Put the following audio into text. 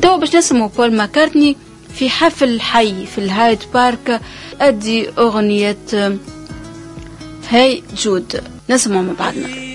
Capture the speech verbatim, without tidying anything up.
تو باش نسمو بول ماكارتني في حفل حي في الهايد بارك أدي أغنية هاي جود، نسمو مع بعضنا.